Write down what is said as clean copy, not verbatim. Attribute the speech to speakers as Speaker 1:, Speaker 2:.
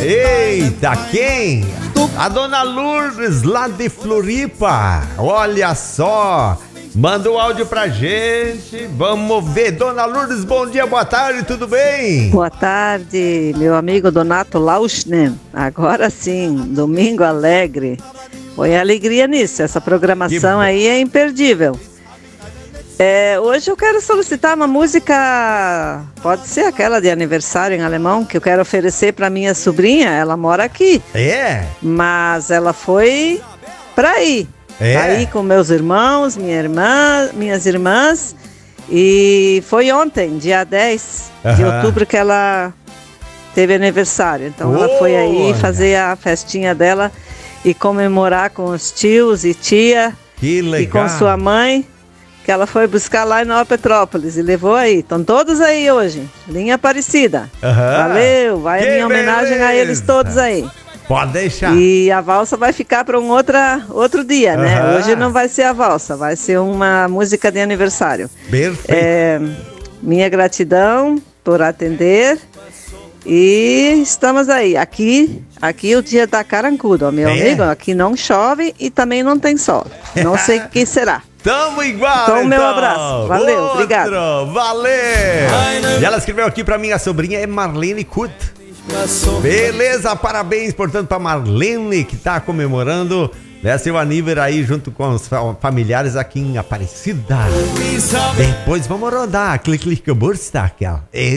Speaker 1: Eita, quem? A dona Lourdes, lá de Floripa. Olha só. Manda o áudio pra gente. Vamos ver. Dona Lourdes, bom dia, boa tarde, tudo bem?
Speaker 2: Boa tarde, meu amigo Donato Lauschner. Agora sim, domingo alegre. Põe alegria nisso, essa programação aí é imperdível. Hoje eu quero solicitar uma música, pode ser aquela de aniversário em alemão, que eu quero oferecer para minha sobrinha. Ela mora aqui. Mas ela foi para aí. Aí com meus irmãos, minhas irmãs. E foi ontem, dia 10 de outubro, que ela teve aniversário. Então ela foi aí fazer a festinha dela e comemorar com os tios e tia.
Speaker 1: Que legal.
Speaker 2: E com sua mãe, que ela foi buscar lá em Nova Petrópolis e levou aí. Estão todos aí hoje, linha Aparecida. Valeu, vai a minha homenagem a eles todos aí.
Speaker 1: Pode deixar.
Speaker 2: E a valsa vai ficar para um outro dia, né? Hoje não vai ser a valsa, vai ser uma música de aniversário.
Speaker 1: Perfeito.
Speaker 2: Minha gratidão por atender. E estamos aí. Aqui o dia tá carancudo, ó, meu amigo. Aqui não chove e também não tem sol. Não sei o que será.
Speaker 1: Tamo igual,
Speaker 2: então. Meu abraço. Valeu, obrigado.
Speaker 1: Valeu. E ela escreveu aqui pra minha sobrinha, é Marlene Kut. Beleza, parabéns, portanto, pra Marlene, que tá comemorando, né, seu aniversário aí junto com os familiares aqui em Aparecida. Depois vamos rodar, Clique Geburtstag.